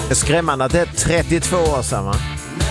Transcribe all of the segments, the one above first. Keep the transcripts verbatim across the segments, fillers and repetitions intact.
Det är skrämmande att det är trettiotvå år sedan, va?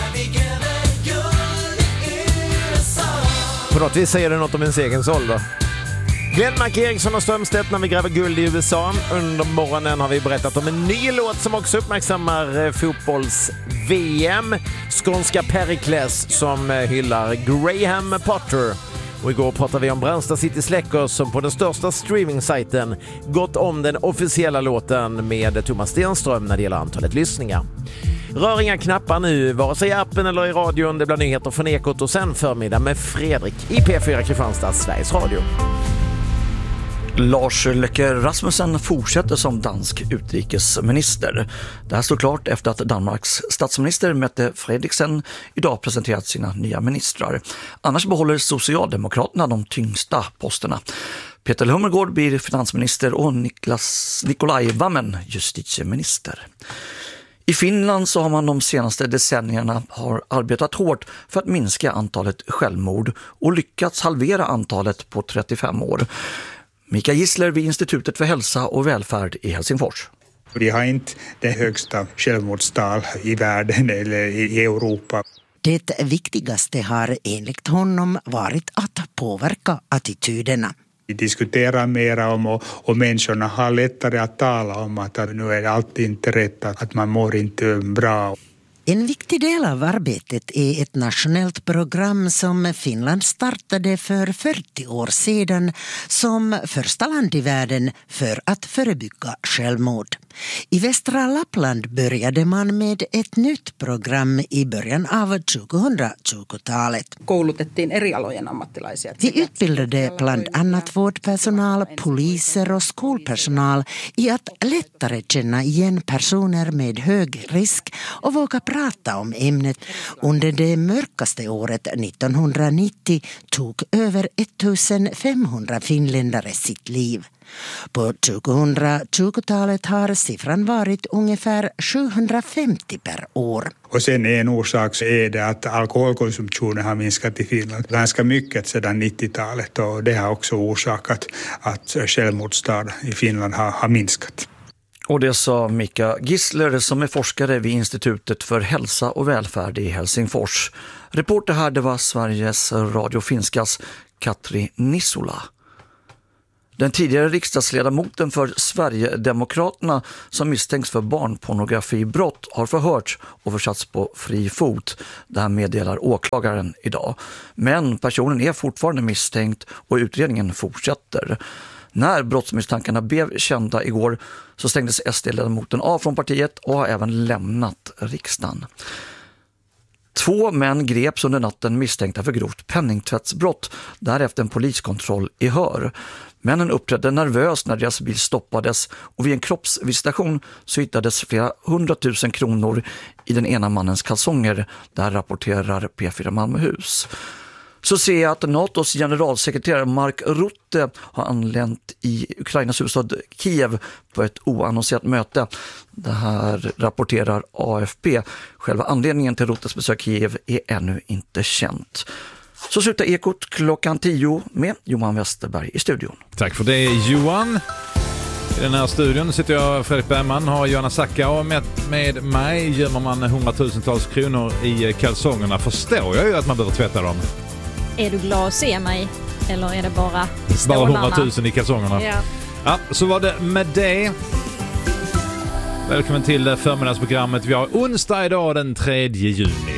På något vis säger det något om ens egen ålder. Glenmark Eriksson och Strömstedt när vi gräver guld i U S A. Under morgonen har vi berättat om en ny låt som också uppmärksammar fotbolls-V M. Skånska Perikles som hyllar Graham Potter. Och igår pratade vi om Brandsta City Släckers som på den största streaming-sajten gått om den officiella låten med Thomas Stenström när det gäller antalet lyssningar. Rör inga knappar nu, vare sig i appen eller i radion. Det blir nyheter från Ekot och sen förmiddag med Fredrik i P fyra Kristianstad, Sveriges Radio. Lars Løkke Rasmussen fortsätter som dansk utrikesminister. Det här står klart efter att Danmarks statsminister Mette Frederiksen idag presenterat sina nya ministrar. Annars behåller Socialdemokraterna de tyngsta posterna. Peter Hummelgård blir finansminister och Niklas Nikolaj Vammen justitieminister. I Finland så har man de senaste decennierna har arbetat hårt för att minska antalet självmord och lyckats halvera antalet på trettiofem år. Mikael Gissler vid Institutet för hälsa och välfärd i Helsingfors. Vi har inte det högsta självmordstal i världen eller i Europa. Det viktigaste har enligt honom varit att påverka attityderna. Vi diskuterar mera om och, och människorna har lättare att tala om att nu är allt inte rätt, att man mår inte bra. En viktig del av arbetet är ett nationellt program som Finland startade för fyrtio år sedan som första land i världen för att förebygga självmord. I västra Lappland började man med ett nytt program i början av tjugohundratjugotalet. Koulutettiin eri alojen ammattilaisia. Vi utbildade bland annat vårdpersonal, poliser och skolpersonal i att lättare känna igen personer med hög risk och våga prata om ämnet. Under det mörkaste året nittonhundranittio tog över ettusenfemhundra finländare sitt liv. På tjugohundratjugotalet har siffran varit ungefär sjuhundrafemtio per år. Och sen en orsak så är det att alkoholkonsumtionen har minskat i Finland ganska mycket sedan nittiotalet och det har också orsakat att självmordstal i Finland har, har minskat. Och det sa Mikael Gissler som är forskare vid Institutet för hälsa och välfärd i Helsingfors. Reporter här det var Sveriges Radio Finskas Katri Nisula. Den tidigare riksdagsledamoten för Sverigedemokraterna som misstänks för barnpornografibrott har förhörts och försatts på fri fot. Det här meddelar åklagaren idag. Men personen är fortfarande misstänkt och utredningen fortsätter. När brottsmisstankarna blev kända igår så stängdes S D-ledamoten av från partiet och har även lämnat riksdagen. Två män greps under natten misstänkta för grovt penningtvättsbrott, därefter en poliskontroll i Hör. Männen uppträdde nervöst när deras bil stoppades och vid en kroppsvisitation så hittades flera hundratusen kronor i den ena mannens kalsonger, där rapporterar P fyra Malmöhus. Så ser jag att NATOs generalsekreterare Mark Rutte har anlänt i Ukrainas huvudstad Kiev på ett oannonserat möte. Det här rapporterar A F P. Själva anledningen till Ruttes besök i Kiev är ännu inte känt. Så slutar Ekot klockan tio med Johan Westerberg i studion. Tack för det Johan. I den här studion sitter jag, Fredrik Bergman, har Johanna Sacka och med, med mig gömmer man hundratusentals kronor i kalsongerna. Förstår jag ju att man behöver tvätta dem. Är du glad att se mig? Eller är det bara Bara hundratusen i kalsongerna? Ja. Ja, så var det med det. Välkommen till förmiddagsprogrammet. Vi har onsdag idag den tredje juni.